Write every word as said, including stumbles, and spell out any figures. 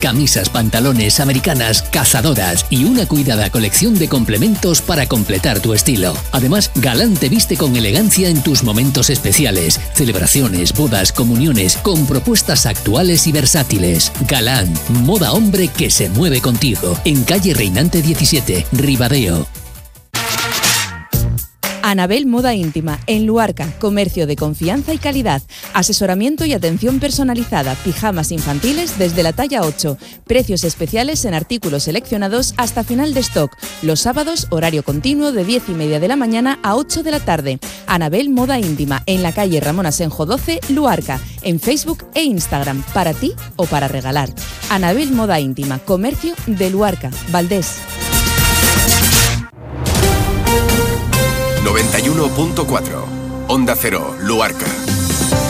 Camisas, pantalones, americanas, cazadoras y una cuidada colección de complementos para completar tu estilo. Además, Galán te viste con elegancia en tus momentos especiales, celebraciones, bodas, comuniones, con propuestas actuales y versátiles. Galán, moda hombre que se mueve contigo. En calle Reinante diecisiete, Ribadeo. Anabel Moda Íntima, en Luarca, comercio de confianza y calidad, asesoramiento y atención personalizada, pijamas infantiles desde la talla ocho, precios especiales en artículos seleccionados hasta final de stock, los sábados horario continuo de diez y media de la mañana a ocho de la tarde. Anabel Moda Íntima, en la calle Ramón Asenjo doce, Luarca, en Facebook e Instagram, para ti o para regalar. Anabel Moda Íntima, comercio de Luarca, Valdés. noventa y uno punto cuatro Onda Cero, Luarca.